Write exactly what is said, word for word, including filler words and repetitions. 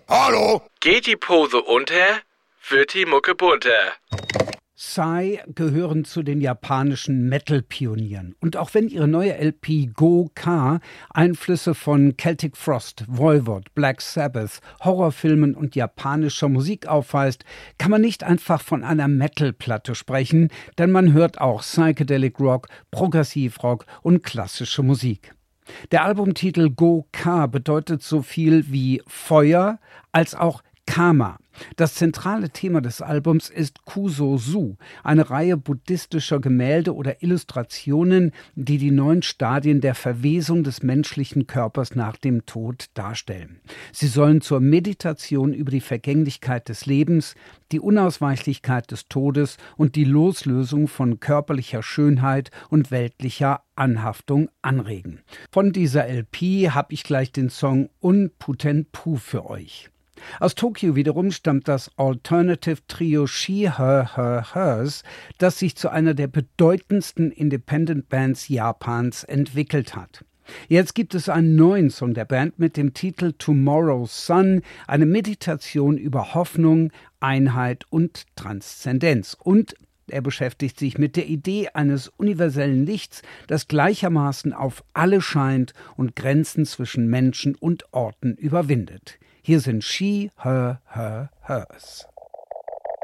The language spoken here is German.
Hallo? Geht die Pose unter, wird die Mucke bunter. Psy gehören zu den japanischen Metal-Pionieren. Und auch wenn ihre neue L P Go-Ka Einflüsse von Celtic Frost, Voivod, Black Sabbath, Horrorfilmen und japanischer Musik aufweist, kann man nicht einfach von einer Metal-Platte sprechen, denn man hört auch Psychedelic Rock, Progressivrock und klassische Musik. Der Albumtitel Go-Ka bedeutet so viel wie Feuer als auch Karma. Das zentrale Thema des Albums ist Kuso-Su, eine Reihe buddhistischer Gemälde oder Illustrationen, die die neun Stadien der Verwesung des menschlichen Körpers nach dem Tod darstellen. Sie sollen zur Meditation über die Vergänglichkeit des Lebens, die Unausweichlichkeit des Todes und die Loslösung von körperlicher Schönheit und weltlicher Anhaftung anregen. Von dieser L P habe ich gleich den Song Un Puten Pu für euch. Aus Tokio wiederum stammt das Alternative-Trio She, Her, Her, Hers, das sich zu einer der bedeutendsten Independent-Bands Japans entwickelt hat. Jetzt gibt es einen neuen Song der Band mit dem Titel Tomorrow's Sun, eine Meditation über Hoffnung, Einheit und Transzendenz. Und er beschäftigt sich mit der Idee eines universellen Lichts, das gleichermaßen auf alle scheint und Grenzen zwischen Menschen und Orten überwindet. Hier sind She, Her, Her, Hers.